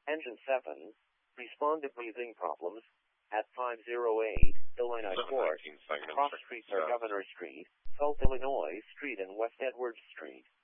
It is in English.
Engine 7, respond to breathing problems at 508 Illinois Court. Cross streets are Governor Street, South Illinois Street, and West Edwards Street.